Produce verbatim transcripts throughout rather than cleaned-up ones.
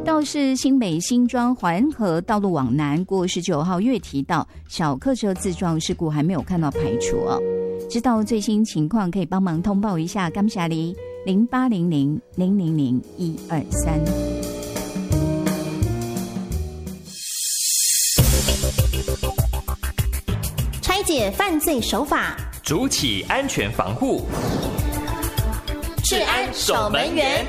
倒是新北新庄环河道路往南过十九号月提到小客车自撞事故还没有看到排除哦。知道最新情况可以帮忙通报一下，感谢你零八零零零零零一二三。 拆解犯罪手法， 筑起安全防护， 治安守门员。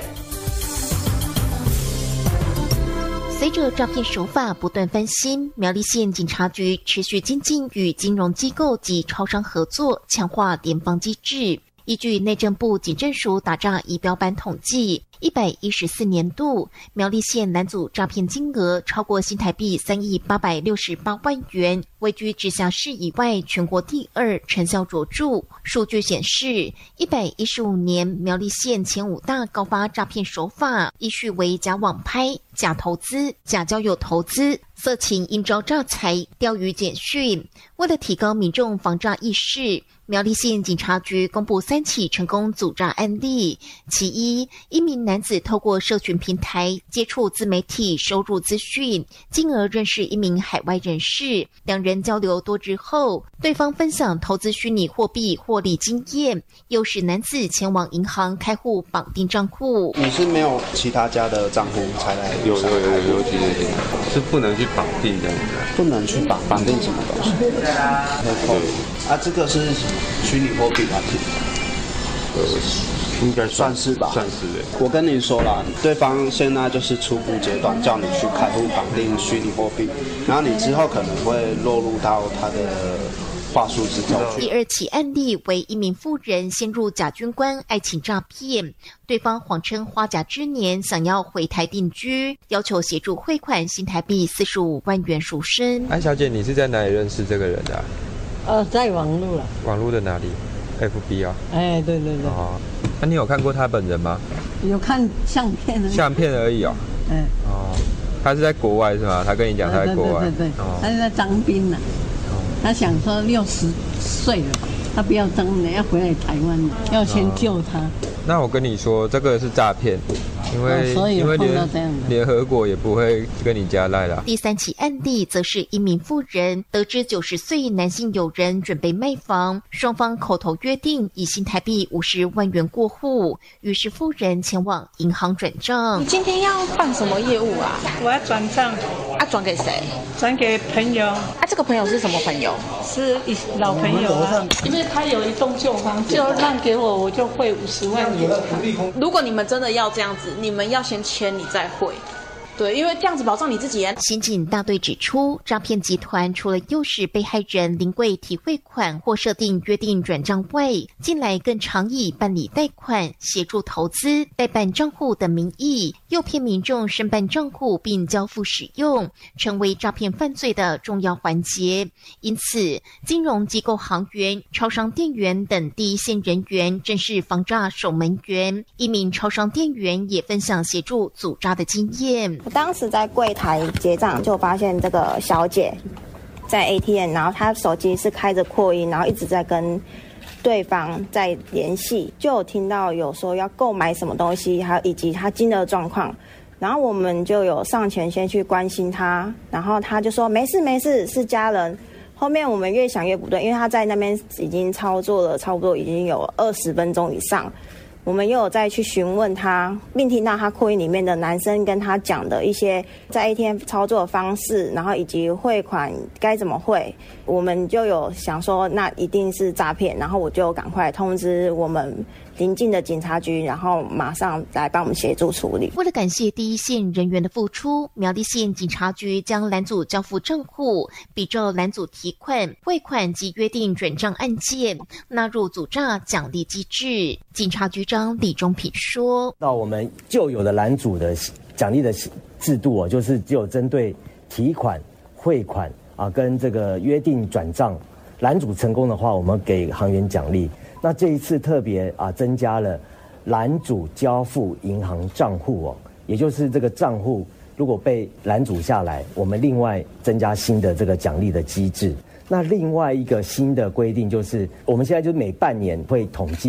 随着诈骗手法不断翻新，苗栗县警察局持续精进与金融机构及超商合作，强化联防机制。依据内政部警政署打诈仪表板统计，一百一十四年度苗栗县拦阻诈骗金额超过新台币三亿八百六十八万元，位居直辖市以外全国第二，成效卓著。数据显示，一百一十五年苗栗县前五大高发诈骗手法依序为假网拍、假投资、假交友投资、色情应招诈财、钓鱼简讯。为了提高民众防诈意识，苗栗县警察局公布三起成功阻诈案例。其一，一名男子透过社群平台接触自媒体收入资讯，进而认识一名海外人士。两人交流多日后，对方分享投资虚拟货币获利经验，诱使男子前往银行开户绑定账户。 你是没有其他家的账户才来？ 有有有有有几点是不能去绑定这样子， 不能去绑绑定什么东西？对啊，这个是虚拟货币吧？ 呃，应该算是吧， 算是的。 我跟你说了，对方现在就是初步阶段，叫你去开户绑定虚拟货币，然后你之后可能会落入到他的话术之中。 第二起案例为一名妇人陷入假军官爱情诈骗，对方谎称花甲之年想要回台定居，要求协助汇款新台币四十五万元赎身。 安小姐，你是在哪里认识这个人的、啊？ 呃，在网络了。 网络的哪里 ？F B 啊。 哎，对对对。 哦，那、啊、你有看过他本人吗？ 有看相片而已。相片而已哦。 哎。 哦，他是在国外是吗？他跟你讲他在国外。 对对对对。 哦、 他是在当兵呢、哦。他想说六十岁了，他不要当了，要回来台湾了，要先救他。哦、 那我跟你说，这个是诈骗。因为、 哦、所以因为联联合国也不会跟你加赖啦。 第三起案例则是一名妇人得知九十岁男性友人准备卖房，双方口头约定以新台币五十万元过户，于是妇人前往银行转账。 你今天要办什么业务啊？ 我要转账。 啊，转给谁？ 转给朋友。 啊，这个朋友是什么朋友？ 是老朋友啊，因为他有一栋旧房，就让给我，我就汇五十万元。 如果你们真的要这样子，你们要先签，你再汇。对，因为这样子保障你自己。 刑警大队指出，诈骗集团除了诱使被害人临柜提汇款或设定约定转账外，近来更常以办理贷款、协助投资、代办账户等名义，诱骗民众申办账户并交付使用，成为诈骗犯罪的重要环节。因此，金融机构行员、超商店员等第一线人员正是防诈守门员。一名超商店员也分享协助阻诈的经验。 我当时在柜台结账，就发现这个小姐在 A T M， 然后她手机是开着扩音，然后一直在跟对方在联系，就有听到有说要购买什么东西，还有以及她金额状况，然后我们就有上前先去关心她，然后她就说没事没事，是家人。后面我们越想越不对，因为她在那边已经操作了差不多已经有二十分钟以上。我们又有再去询问他，并听到他扩音里面的男生跟他讲的一些在 A T M 操作的方式，然后以及汇款该怎么汇，我们就有想说那一定是诈骗，然后我就赶快通知我们邻近的警察局，然后马上来帮我们协助处理。 为了感谢第一线人员的付出，苗栗县警察局将拦阻交付账户、比照拦阻提款、汇款及约定转账案件纳入阻诈奖励机制。警察局长李忠平说：“ 到我们旧有的拦阻的奖励的制度哦，就是只有针对提款、汇款啊，跟这个约定转账拦阻成功的话，我们给行员奖励。那这一次特别啊，增加了拦阻交付银行账户哦，也就是这个账户如果被拦阻下来，我们另外增加新的这个奖励的机制。那另外一个新的规定就是，我们现在就每半年会统计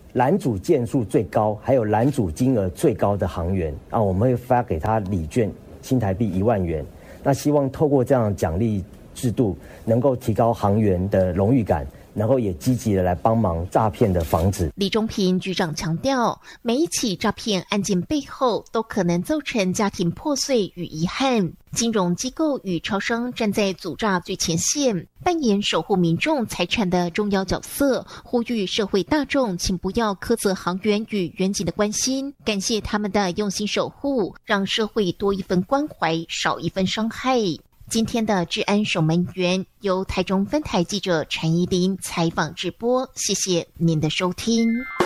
拦阻件数最高，还有拦阻金额最高的行员啊，我们会发给他礼券新台币一万元。那希望透过这样的奖励制度，能够提高行员的荣誉感，然后也积极的来帮忙诈骗的防止。 李中平局长强调，每一起诈骗案件背后都可能造成家庭破碎与遗憾。金融机构与超商站在阻诈最前线，扮演守护民众财产的重要角色，呼吁社会大众请不要苛责行员与员警的关心，感谢他们的用心守护，让社会多一份关怀，少一份伤害。今天的治安守门员由台中分台记者陈怡琳采访直播，谢谢您的收听。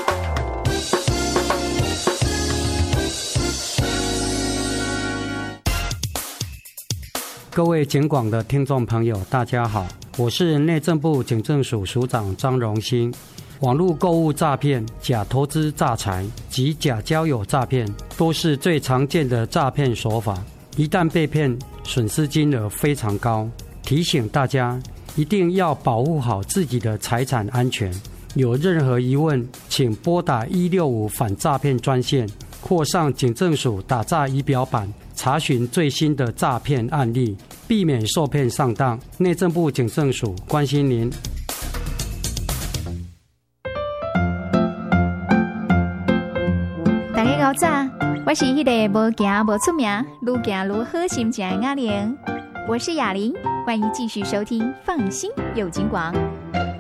各位警广的听众朋友，大家好，我是内政部警政署署长张荣兴。网络购物诈骗、假投资诈财及假交友诈骗都是最常见的诈骗手法，一旦被骗，损失金额非常高。提醒大家一定要保护好自己的财产安全，有任何疑问请拨打一六五反诈骗专线，或上警政署打诈仪表板查询最新的诈骗案例，避免受骗上当。内政部警政署关心您。 大家好早，我是迄个无行无出名，愈行愈好心情的雅玲，我是雅玲，欢迎继续收听《放心有金广》。